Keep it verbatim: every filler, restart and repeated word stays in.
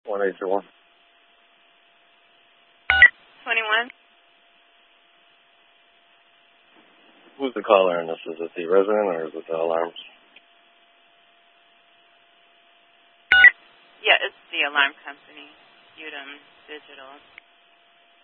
one eight two one. twenty-one. Who's the caller in this? Is it the resident or is it the alarms? Yeah, it's the alarm company, Udom Digital.